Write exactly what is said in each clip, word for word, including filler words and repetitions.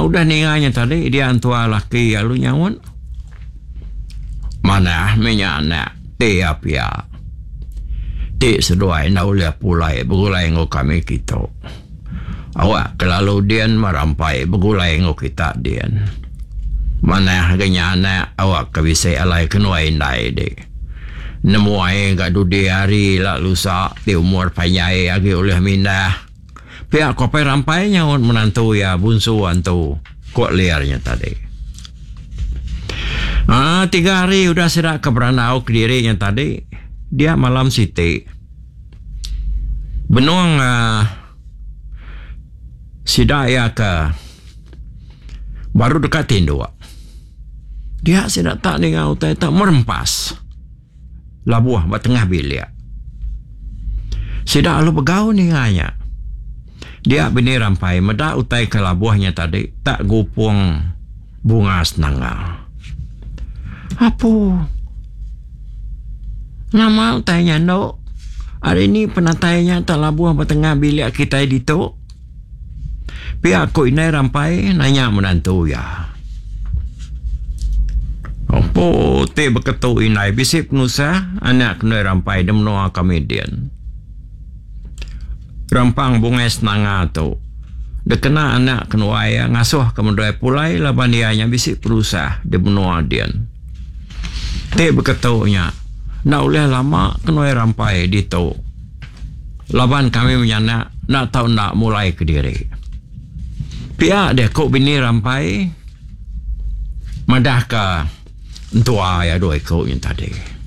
Ah, udah ninganya tadi dia antua laki lalu nyawan. Mana menyana tiap ya. Ti seduai na ulia pulai begulai ngo kami kita. Awak kelalu dian marampai begulai ngo kita dian. Mana kenyana awak kabisai alai kenuai nai de. Nemu ai gak dudi hari lalu sa ti umur panyai agi oleh mindah. Pihak kopai rampai nyawan menantu ya bunsu antu kuat liarnya tadi. Ah, tiga hari udah serak keberanau ke dirinya tadi. Dia malam siti. Benuang uh, sidaya ke baru dekatin dua. Dia sidak tak ningau tak tak merempas. Labuah batengah bilik. Sidak lu begau ninganya. Dia bini rampai meda utai ke labuahnya tadi tak gupung bunga senanga. Apa? Nama utainya no. Hari ini penatainya tak labuah batengah bilik kita di tu. Pihak aku ini rampai nanya menantu ya. Apa te beketu inai bisip nusa anak kena rampai dem noa komedian. Rampang bunga senanga tu. Dekena anak kenuaya ngasuh kemudian pulai laban dianya bisip perusah dem noa dian. Te beketunya. Nak oleh lama kenuaya rampai di tu. Laban kami menyana nak tahu nak mulai ke diri. Pihak dia kok bini rampai madah ke tua ya dua kau yang tadi.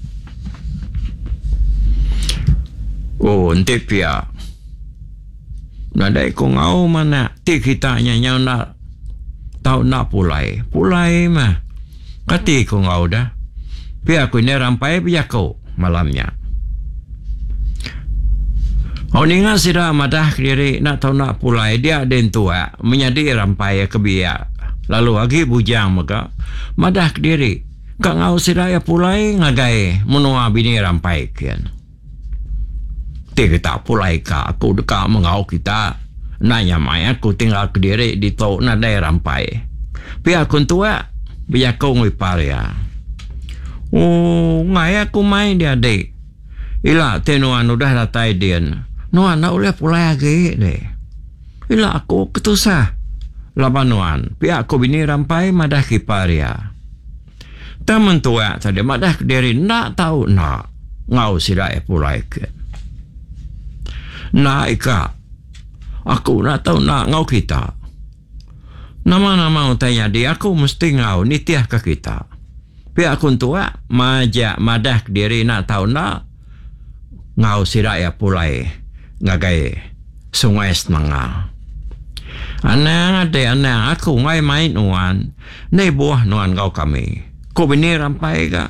Oh, nanti pihak. Nadai ko ngau mana ti kita nyanya nak tahu nak pulai. Pulai mah. Kati ko ngau dah. Pihak ko ini rampai pihak ko malamnya. Oh ninga sida madah kiri nak tahu nak pulai dia den tua menyadi rampai ke biak. Lalu lagi bujang maka madah kiri. Kak ngau sida ya pulai ngagai menua bini rampai kian. Ti kita pulai ka aku dekat mengau kita. Nanya mai aku tinggal ke diri di tau nadai rampai. Pihak aku tua biar kau ngipar ya. Oh, ngai aku main dia dek. Ila tenuan udah datai dian. Nuan nak boleh pulai lagi deh. Ila aku ketusah. Laban nuan. Pihak aku bini rampai madah kipar ya. Temen tua tadi madah ke diri nak tahu nak. Ngau sirai pulai ke. Nak ika. Aku nak tahu nak ngau kita. Nama-nama tanya dia aku mesti ngau nitiah ke kita. Pihak aku tua majak madah ke diri nak tahu nak. Ngau sirai pulai. Ngagai sungai senanga. Anak ada anak aku ngai main nuan. Nei buah nuan kau kami. Kau bini rampai ka?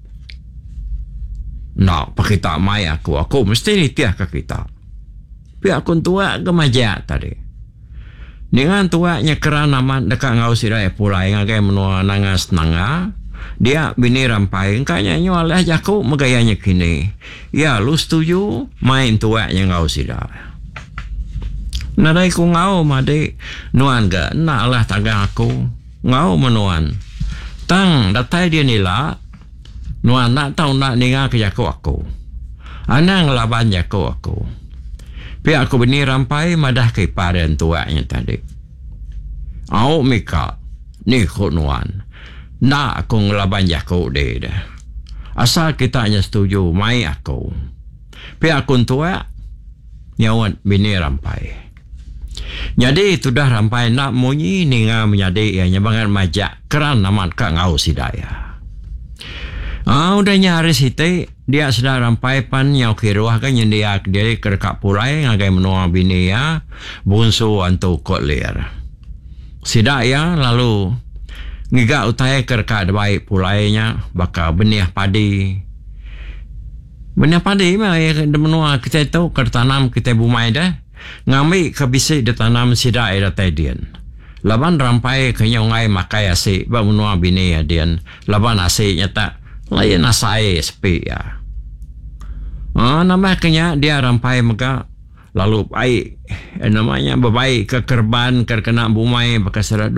Nak pakai tak mai aku. Aku mesti nitiah ke kita. Pihak aku tua ke majak tadi. Dengan tuanya kerana man dekat ngau sirai pulai ngagai menua nanga senanga. Dia bini rampai kanya nyual aja aku megayanya kini. Ya lu setuju main tuanya ngau sirai. Nadai ku ngau made nuan ga nak lah tagang aku. Ngau menuan. Tang datai dia nila. Nuan nak tahu nak ninga ke jaku aku. Anang laban jaku aku. Pihak aku bini rampai madah ke padan tuanya tadi. Au mika. Ni ku nuan. Nak aku ngelaban jaku dia dah. Asal kita hanya setuju mai aku. Pihak aku tua. Nyawan bini rampai. Jadi itu dah rampai nak munyi ninga menyadi ianya bangan majak keran naman ka ngau sidaya. Ah udah nyari site dia sudah rampai pan nyau kiruah kan dia dia kerkak pulai ngagai menua bini ya bunsu antu kotlir. Sidaya lalu ngiga utai kerkak baik pulainya bakal benih padi. Benih padi mah ya menua kita tahu kertanam kita bumai dah. Ngambil kebisik ditanam sidai datai dian. Laban rampai kenya ngai makai asik ba menua bini ya dian. Laban asiknya tak lain asai sepi ya. Ah nama kenya dia rampai maka lalu baik namanya berbaik ke kerban kerkena bumai bekas